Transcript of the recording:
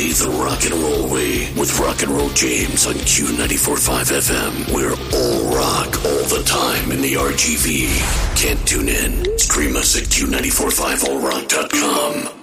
the rock and roll way with Rock and Roll James on Q94.5 FM. We're all rock all the time in the RGV. Can't tune in? Stream us at Q945allrock.com.